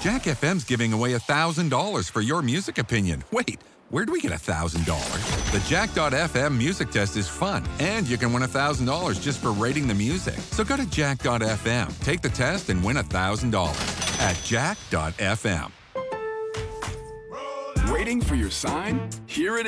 Jack FM's giving away $1,000 for your music opinion. Wait, where'd we get $1,000? The Jack.fm music test is fun, and you can win $1,000 just for rating the music. So go to Jack.fm, take the test, and win $1,000 at Jack.fm. Waiting for your sign? Here it is.